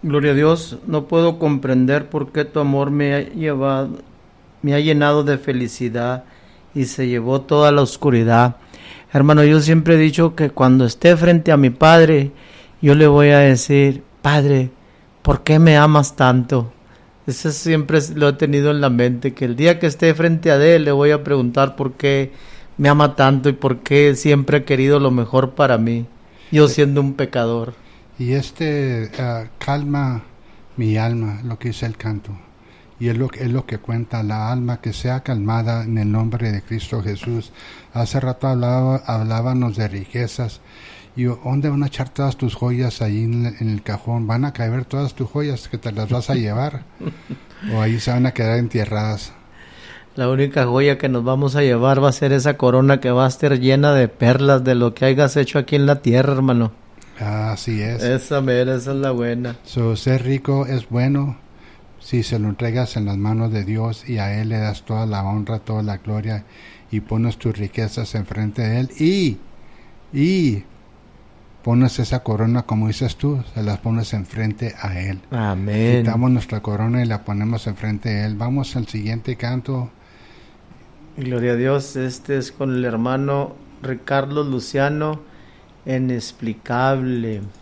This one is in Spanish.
Gloria a Dios, no puedo comprender por qué tu amor me ha llenado de felicidad y se llevó toda la oscuridad. Hermano, yo siempre he dicho que cuando esté frente a mi Padre, yo le voy a decir, Padre, ¿por qué me amas tanto? Eso siempre lo he tenido en la mente, que el día que esté frente a Él le voy a preguntar por qué me ama tanto y por qué siempre ha querido lo mejor para mí, yo siendo un pecador. Y calma mi alma, lo que dice el canto. Y es lo que cuenta la alma, que sea calmada en el nombre de Cristo Jesús. Hace rato hablábamos de riquezas. Y ¿dónde van a echar todas tus joyas ahí en el cajón? ¿Van a caer todas tus joyas que te las vas a llevar? ¿O ahí se van a quedar enterradas? La única joya que nos vamos a llevar va a ser esa corona que va a estar llena de perlas de lo que hayas hecho aquí en la tierra, hermano. Así es. Esa es la buena. Ser rico es bueno si se lo entregas en las manos de Dios y a Él le das toda la honra, toda la gloria y pones tus riquezas enfrente de Él y pones esa corona, como dices tú, se las pones enfrente a Él. Amén. Quitamos nuestra corona y la ponemos enfrente de Él. Vamos al siguiente canto. Gloria a Dios. Este es con el hermano Ricardo Luciano, Inexplicable.